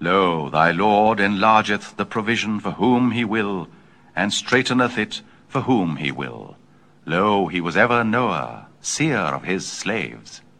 Lo, thy Lord enlargeth the provision for whom he will, and straiteneth it for whom he will. Lo, he was ever knower, seer of his slaves.